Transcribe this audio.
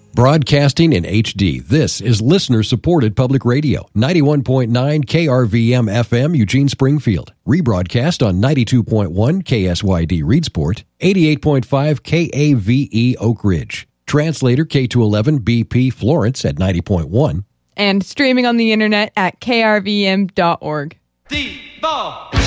Broadcasting in HD, this is listener-supported public radio. 91.9 KRVM FM, Eugene, Springfield. Rebroadcast on 92.1 KSYD, Reedsport. 88.5 KAVE, Oak Ridge. Translator K211 BP, Florence at 90.1. And streaming on the internet at krvm.org. The ball.